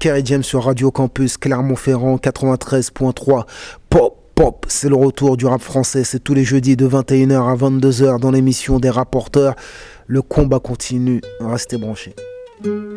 Kerry James sur Radio Campus Clermont-Ferrand 93.3. Pop, c'est le retour du rap français. C'est tous les jeudis de 21h à 22h dans l'émission des rapporteurs. Le combat continue. Restez branchés.